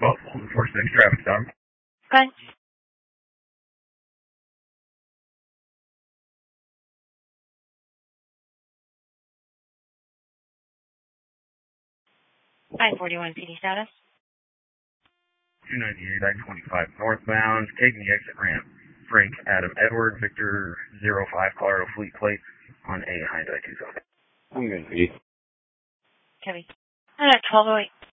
12, 46 traffic stop. Okay. 541 PD status. 298, I-25 northbound, taking the exit ramp. Frank Adam Edward, Victor 05, Colorado Fleet Plate on a Hyundai Tucson. I'm going to be. Copy. 1208.